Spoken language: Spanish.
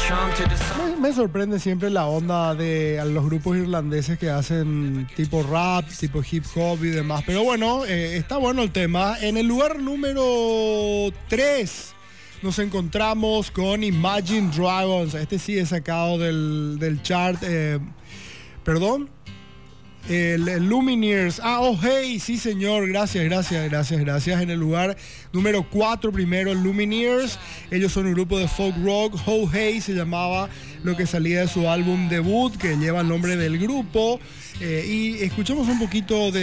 Me sorprende siempre la onda de los grupos irlandeses que hacen tipo rap, tipo hip hop y demás. Pero bueno, está bueno el tema. En el lugar número 3 nos encontramos con Imagine Dragons. Este sí es sacado del chart. Perdón. El Lumineers. Oh hey, sí señor, gracias. En el lugar número 4 primero el Lumineers. Ellos son un grupo de folk rock. Oh hey se llamaba lo que salía de su álbum debut, que lleva el nombre del grupo. Y escuchamos un poquito de